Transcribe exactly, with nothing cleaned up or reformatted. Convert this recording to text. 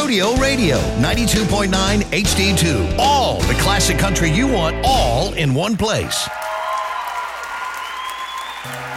Rodeo Radio, ninety-two point nine H D two. All the classic country you want, all in one place.